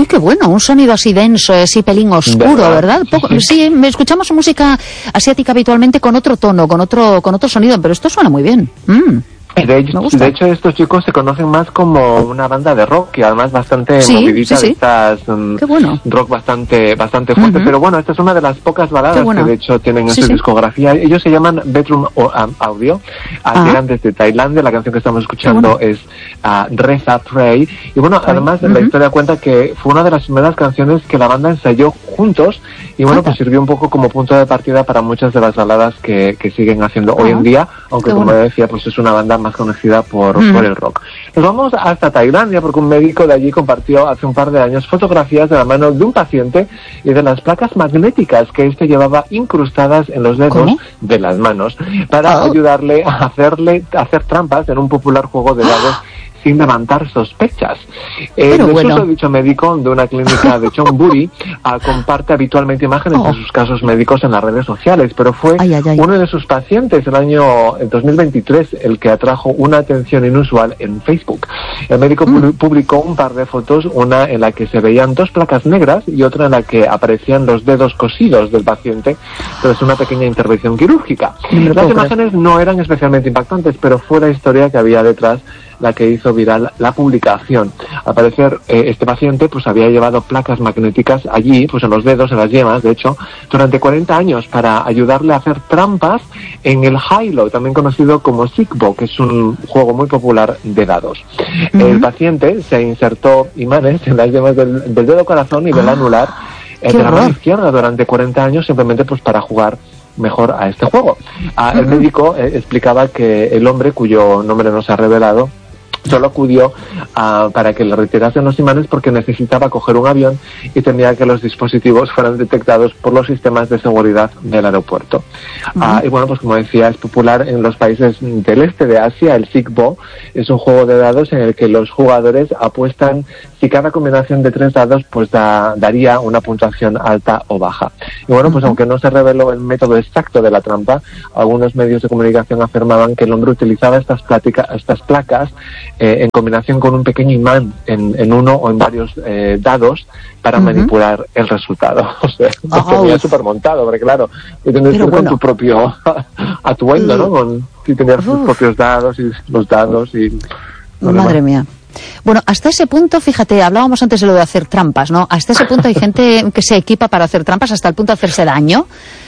qué bueno, un sonido así denso, así pelín oscuro, ¿verdad? Sí, escuchamos música asiática habitualmente con otro tono, con otro sonido, pero esto suena muy bien. De hecho, estos chicos se conocen más como una banda de rock, y además bastante movidita, de estas rock bastante fuerte, pero bueno, esta es una de las pocas baladas que de hecho tienen en su discografía. Ellos se llaman Bedroom Audio, llegan desde Tailandia. La canción que estamos escuchando es Reza Pray, y bueno, además la historia cuenta que fue una de las primeras canciones que la banda ensayó juntos, y bueno, pues sirvió un poco como punto de partida para muchas de las baladas que siguen haciendo hoy en día, aunque como decía, pues es una banda más conocida por el rock. Nos vamos hasta Tailandia porque un médico de allí compartió hace un par de años fotografías de la mano de un paciente y de las placas magnéticas que este llevaba incrustadas en los dedos de las manos para ayudarle a hacer trampas en un popular juego de dados sin levantar sospechas. Dicho médico de una clínica de Chonburi comparte habitualmente imágenes de sus casos médicos en las redes sociales, pero fue uno de sus pacientes el año 2023 el que atrajo una atención inusual en Facebook. El médico publicó un par de fotos, una en la que se veían dos placas negras y otra en la que aparecían los dedos cosidos del paciente tras una pequeña intervención quirúrgica. Las imágenes no eran especialmente impactantes, pero fue la historia que había detrás la que hizo viral la publicación. Al parecer, este paciente pues había llevado placas magnéticas allí, pues en los dedos, en las yemas, de hecho, durante 40 años para ayudarle a hacer trampas en el Hilo, también conocido como Sigbo, que es un juego muy popular de dados. El paciente se insertó imanes en las yemas del dedo corazón y del anular de la mano izquierda durante 40 años, simplemente pues para jugar mejor a este juego. El médico explicaba que el hombre, cuyo nombre no se ha revelado, solo acudió para que le retirasen los imanes porque necesitaba coger un avión y temía que los dispositivos fueran detectados por los sistemas de seguridad del aeropuerto. Y bueno, pues como decía, es popular en los países del este de Asia. El Sigbo es un juego de dados en el que los jugadores apuestan si cada combinación de 3 dados pues daría una puntuación alta o baja. Y bueno, pues aunque no se reveló el método exacto de la trampa, algunos medios de comunicación afirmaban que el hombre utilizaba estas placas en combinación con un pequeño imán en uno o en varios dados para manipular el resultado. O sea, lo tenía súper montado, porque claro, tú tienes que ir con tu propio atuendo, ¿no? Si tenías tus propios dados y los dados y... Madre mía. Bueno, hasta ese punto, fíjate, hablábamos antes de lo de hacer trampas, ¿no? Hasta ese punto hay gente que se equipa para hacer trampas hasta el punto de hacerse daño.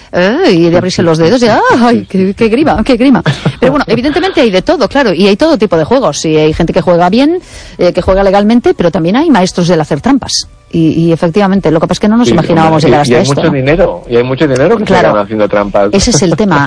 Y de abrirse los dedos y ¡ay, qué grima! Pero bueno, evidentemente hay de todo, claro, y hay todo tipo de juegos. Y hay gente que juega bien, que juega legalmente, pero también hay maestros del hacer trampas. Y efectivamente, lo que pasa es que no nos imaginábamos llegar hasta esto. Y hay mucho dinero que se van haciendo trampas. Ese es el tema,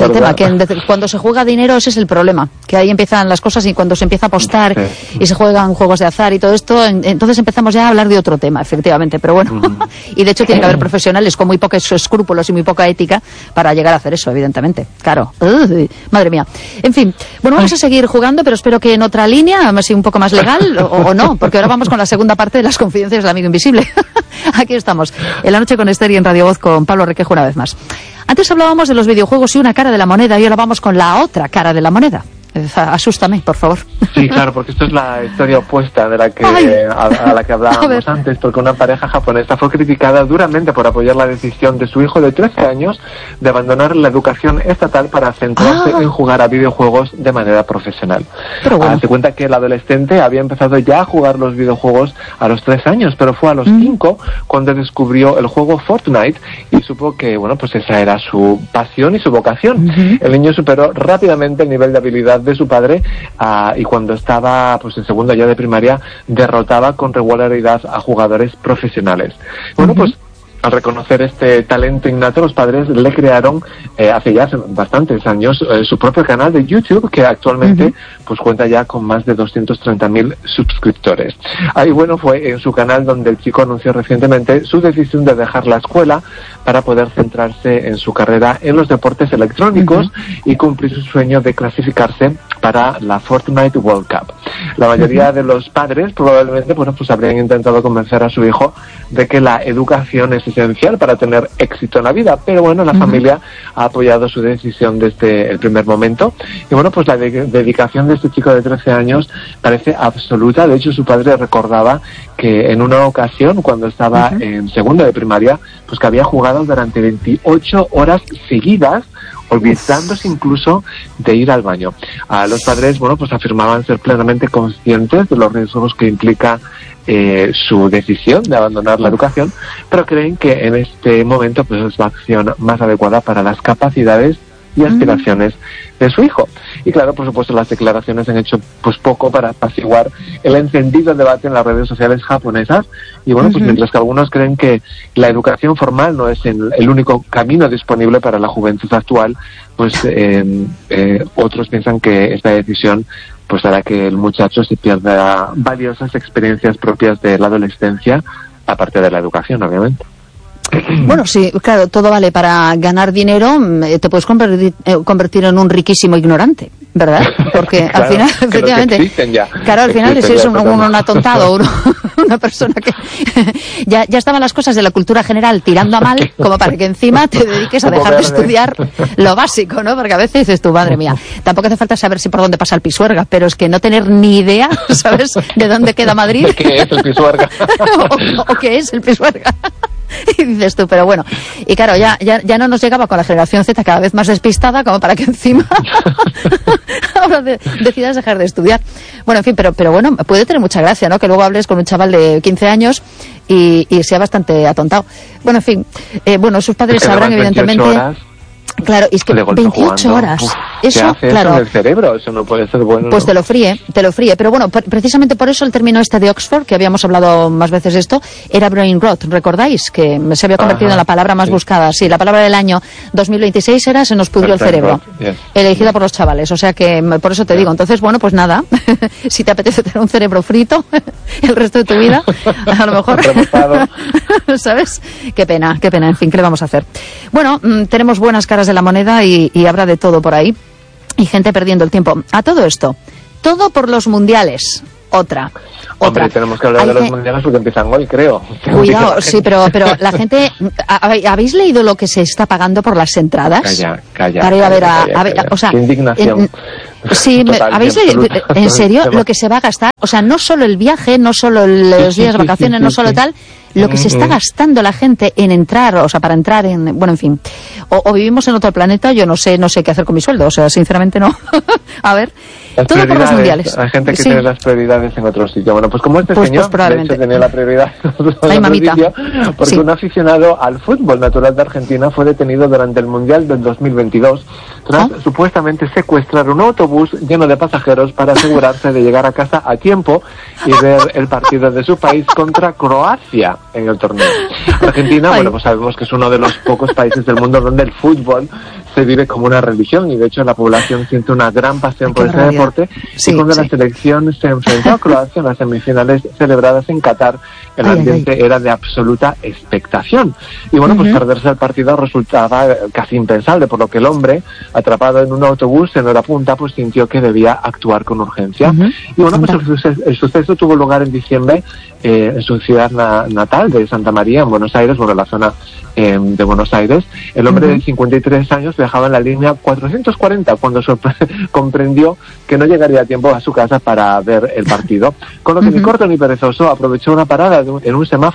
que cuando se juega dinero ese es el problema, que ahí empiezan las cosas y cuando se empieza a apostar y se juegan juegos de azar y todo esto, entonces empezamos ya a hablar de otro tema, efectivamente, pero bueno, y de hecho tiene que haber profesionales con muy pocos escrúpulos y muy poca ética para llegar a hacer eso, evidentemente, claro. Madre mía. En fin, bueno, vamos a seguir jugando, pero espero que en otra línea, así un poco más legal, o no, porque ahora vamos con la segunda parte de las confidencias del amigo invisible. Aquí estamos, en La Noche con Esther y en Radio Voz con Pablo Requejo una vez más. Antes hablábamos de los videojuegos y una cara de la moneda, y ahora vamos con la otra cara de la moneda. Asústame, por favor. Sí, claro, porque esto es la historia opuesta de la que a la que hablábamos antes, porque una pareja japonesa fue criticada duramente por apoyar la decisión de su hijo de 13 años de abandonar la educación estatal para centrarse en jugar a videojuegos de manera profesional. Pero bueno. Se cuenta que el adolescente había empezado ya a jugar los videojuegos a los 3 años, pero fue a los 5 cuando descubrió el juego Fortnite y supo que, bueno, pues esa era su pasión y su vocación. El niño superó rápidamente el nivel de habilidad de su padre y cuando estaba pues en segundo ya de primaria derrotaba con regularidad a jugadores profesionales. Bueno, pues al reconocer este talento innato, los padres le crearon hace bastantes años su propio canal de YouTube, que actualmente pues cuenta ya con más de 230.000 suscriptores. Ahí bueno, fue en su canal donde el chico anunció recientemente su decisión de dejar la escuela para poder centrarse en su carrera en los deportes electrónicos y cumplir su sueño de clasificarse para la Fortnite World Cup. La mayoría de los padres probablemente, bueno, pues habrían intentado convencer a su hijo de que la educación es esencial para tener éxito en la vida, pero bueno, la familia ha apoyado su decisión desde el primer momento, y bueno, pues la dedicación de este chico de 13 años parece absoluta. De hecho, su padre recordaba que en una ocasión, cuando estaba en segundo de primaria, pues que había jugado durante 28 horas seguidas, olvidándose incluso de ir al baño. Los padres, bueno, pues afirmaban ser plenamente conscientes de los riesgos que implica su decisión de abandonar la educación, pero creen que en este momento pues es la acción más adecuada para las capacidades y aspiraciones de su hijo. Y claro, por supuesto, las declaraciones han hecho pues poco para apaciguar el encendido debate en las redes sociales japonesas. Y bueno, pues mientras que algunos creen que la educación formal no es el único camino disponible para la juventud actual, pues otros piensan que esta decisión pues hará que el muchacho se pierda valiosas experiencias propias de la adolescencia, aparte de la educación, obviamente. Bueno, sí, claro, todo vale para ganar dinero, te puedes convertir en un riquísimo ignorante, ¿verdad? Porque claro, al final, efectivamente, claro, al final si es un atontado, una persona que ya estaban las cosas de la cultura general tirando a mal, como para que encima te dediques a dejar de estudiar lo básico, ¿no? Porque a veces dices tú, madre mía, tampoco hace falta saber si por dónde pasa el Pisuerga, pero es que no tener ni idea, ¿sabes?, de dónde queda Madrid. ¿Qué es el Pisuerga? o qué es el Pisuerga. Y dices tú, pero bueno, y claro, ya no nos llegaba con la generación Z cada vez más despistada, como para que encima ahora decidas dejar de estudiar. Bueno, en fin, pero bueno, puede tener mucha gracia, ¿no?, que luego hables con un chaval de 15 años y sea bastante atontado. Bueno, en fin, bueno, sus padres sabrán, evidentemente... Horas. Claro, y es que 28 horas. Eso, claro. Eso en el cerebro, eso no puede ser bueno. Pues te lo fríe. Pero bueno, precisamente por eso el término este de Oxford, que habíamos hablado más veces de esto, era brain rot, ¿recordáis? Que se había convertido en la palabra más buscada. Sí, la palabra del año 2026 era se nos pudrió el cerebro. Elegida por los chavales, o sea que por eso te digo. Entonces, bueno, pues nada, si te apetece tener un cerebro frito el resto de tu vida, a lo mejor, ¿sabes? Qué pena, en fin, ¿qué le vamos a hacer? Bueno, tenemos buenas caras de la moneda y habrá de todo por ahí y gente perdiendo el tiempo. A todo esto, todo por los mundiales. Hombre, tenemos que hablar de los mundiales porque empiezan hoy, creo. Cuidado, sí, pero la gente... ¿Habéis leído lo que se está pagando por las entradas? Calla. Para ir a ver o sea, qué indignación. Sí, total, ¿habéis leído? ¿En serio? Lo que se va a gastar, o sea, no solo el viaje, no solo los días de vacaciones, no solo tal, lo que se está gastando la gente en entrar, o sea, para entrar en... Bueno, en fin. O vivimos en otro planeta, yo no sé qué hacer con mi sueldo, o sea, sinceramente no. A ver, todo por los mundiales. Hay gente que tiene las prioridades en otro sitio. Bueno, pues como este señor, de hecho, tenía la prioridad en otro sitio, porque un aficionado al fútbol natural de Argentina fue detenido durante el Mundial del 2022 tras supuestamente secuestrar un autobús lleno de pasajeros para asegurarse de llegar a casa a tiempo y ver el partido de su país contra Croacia en el torneo. Argentina, bueno, pues sabemos que es uno de los pocos países del mundo donde el fútbol se vive como una religión y de hecho la población siente una gran pasión por este deporte. Y cuando la selección se enfrentó a Croacia en las semifinales celebradas en Qatar, el ambiente era de absoluta expectación. Y bueno, pues perderse el partido resultaba casi impensable, por lo que el hombre, atrapado en un autobús en hora punta, pues sintió que debía actuar con urgencia. Y bueno, pues el suceso tuvo lugar en diciembre en su ciudad natal de Santa María, en Buenos Aires, bueno, la zona de Buenos Aires. El hombre de 53 años viajaba en la línea 440 cuando comprendió que no llegaría a tiempo a su casa para ver el partido, con lo que ni corto ni perezoso aprovechó una parada en un semáforo